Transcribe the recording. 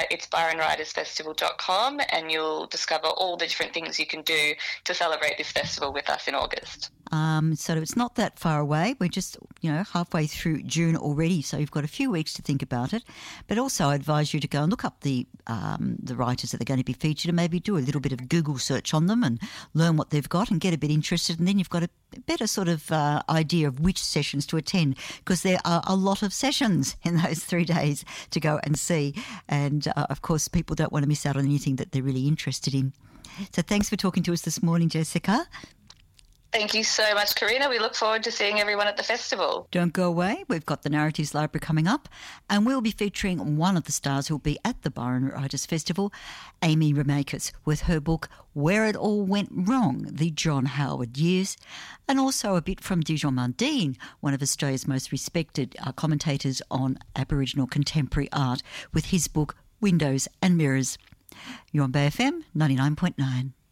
website, it's byronwritersfestival.com, and you'll discover all the different things you can do to celebrate this festival with us in August. So it's not that far away. We're just, halfway through June already, so you've got a few weeks to think about it. But also I advise you to go and look up the writers that are going to be featured and maybe do a little bit of Google search on them and learn what they've got and get a bit interested, and then you've got a better sort of idea of which sessions to attend, because there are a lot of sessions in those 3 days to go and see. And, of course, people don't want to miss out on anything that they're really interested in. So thanks for talking to us this morning, Jessica. Thank you so much, Karina. We look forward to seeing everyone at the festival. Don't go away. We've got the Narratives Library coming up, and we'll be featuring one of the stars who'll be at the Byron Writers Festival, Amy Remakis, with her book Where It All Went Wrong, The John Howard Years, and also a bit from Dijon Mundine, one of Australia's most respected commentators on Aboriginal contemporary art, with his book Windows and Mirrors. You're on Bay FM 99.9.